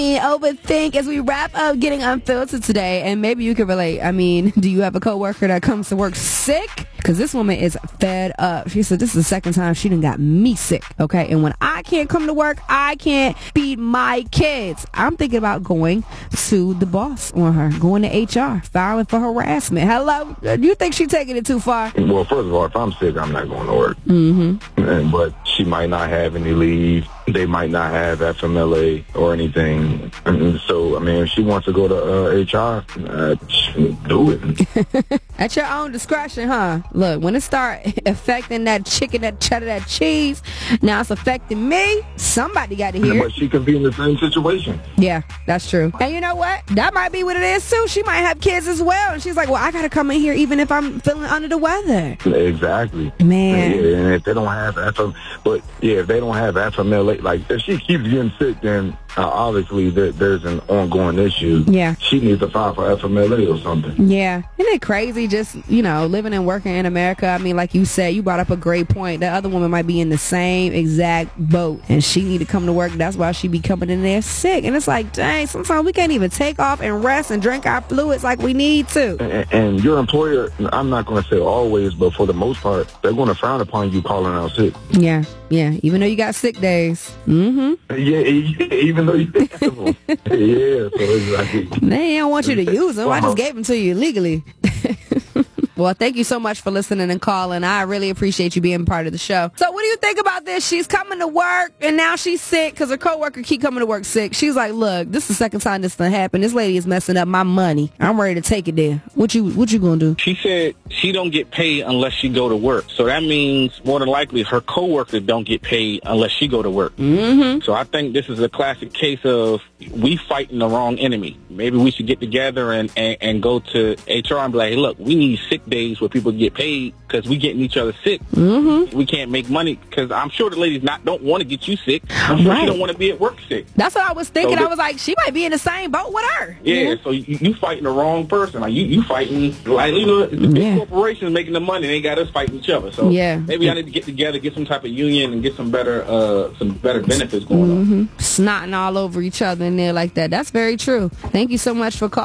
Overthink as we wrap up Getting Unfiltered today, and maybe you can relate. I mean, do you have a coworker that comes to work sick? Because this woman is fed up. She said this is the second time she done got me sick, okay? And when I can't come to work, I can't feed my kids. I'm thinking about going to the boss on her, going to HR, filing for harassment. Hello? Do you think she's taking it too far? Well, first of all, if I'm sick, I'm not going to work. But she might not have any leave. They might not have FMLA or anything. So, I mean, if she wants to go to HR, she can do it. At your own discretion, huh? Look, when it start affecting that chicken, that cheddar, that cheese, now it's affecting me. Somebody got to hear it. But she could be in the same situation. Yeah, that's true. And you know what? That might be what it is, too. She might have kids as well. And she's like, well, I got to come in here even if I'm feeling under the weather. Exactly. Man. Yeah, and if they don't have if they don't have FMLA, like, if she keeps getting sick, then obviously there's an ongoing issue. Yeah. She needs to file for FMLA or something. Yeah. Isn't it crazy just, living and working in America? I mean, like you said, you brought up a great point. The other woman might be in the same exact boat, and she need to come to work. That's why she be coming in there sick. And it's like, dang, sometimes we can't even take off and rest and drink our fluids like we need to. And your employer, I'm not going to say always, but for the most part, they're going to frown upon you calling out sick. Yeah. Yeah, even though you got sick days. Yeah, even though you have them. Yeah, so it's like... They don't want you to use them. I just gave them to you illegally. Well, thank you so much for listening and calling. I really appreciate you being part of the show. So what do you think about this? She's coming to work, and now she's sick because her coworker keep coming to work sick. She's like, look, this is the second time this done happened. This lady is messing up my money. I'm ready to take it there. What you gonna do? She said she don't get paid unless she go to work. So that means more than likely her coworker don't get paid unless she go to work. So I think this is a classic case of we fighting the wrong enemy. Maybe we should get together and go to HR and be like, hey, look, we need sick days where people get paid because we getting each other sick. We can't make money because I'm sure the ladies don't want to get you sick. I'm sure she don't want to be at work sick. That's what I was thinking. I was like, she might be in the same boat with her. Yeah, so you fighting the wrong person. Like you fighting, like, the big corporations making the money. They got us fighting each other. So maybe I need to get together, get some type of union, and get some better benefits going on. Snotting all over each other in there like that. That's very true. Thank you so much for calling.